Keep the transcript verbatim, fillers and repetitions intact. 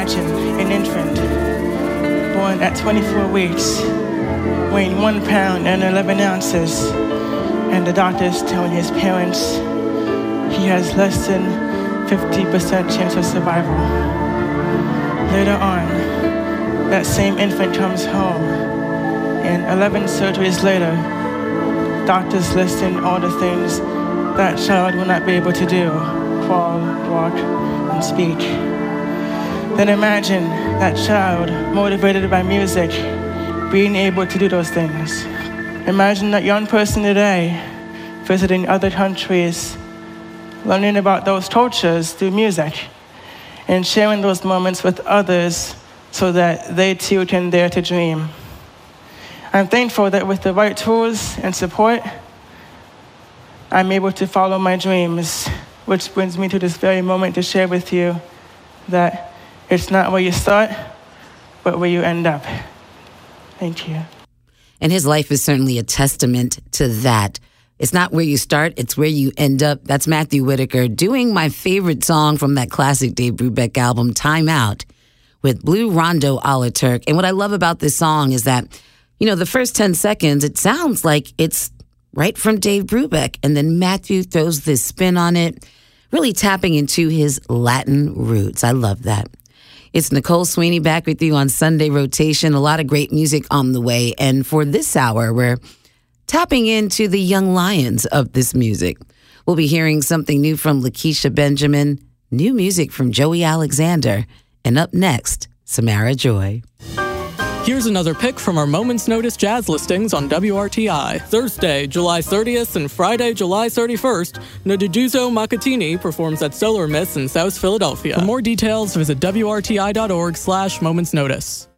imagine an infant born at twenty-four weeks, weighing one pound and eleven ounces, and the doctors telling his parents he has less than fifty percent chance of survival. Later on, that same infant comes home, and eleven surgeries later, doctors listing all the things that child will not be able to do: crawl, walk, and speak. Then imagine that child, motivated by music, being able to do those things. Imagine that young person today visiting other countries, learning about those cultures through music, and sharing those moments with others so that they too can dare to dream. I'm thankful that with the right tools and support, I'm able to follow my dreams, which brings me to this very moment to share with you that it's not where you start, but where you end up. Thank you. And his life is certainly a testament to that. It's not where you start, it's where you end up. That's Matthew Whitaker doing my favorite song from that classic Dave Brubeck album, Time Out, with Blue Rondo Alaturk. And what I love about this song is that, you know, the first ten seconds, it sounds like it's right from Dave Brubeck. And then Matthew throws this spin on it, really tapping into his Latin roots. I love that. It's Nicole Sweeney back with you on Sunday Rotation. A lot of great music on the way. And for this hour, we're tapping into the young lions of this music. We'll be hearing something new from Lakeisha Benjamin, new music from Joey Alexander, and up next, Samara Joy. Here's another pick from our Moments Notice jazz listings on W R T I. Thursday, July thirtieth and Friday, July thirty-first, Nduduzo Makatini performs at Solar Miss in South Philadelphia. For more details, visit W R T I dot org slash Moments Notice.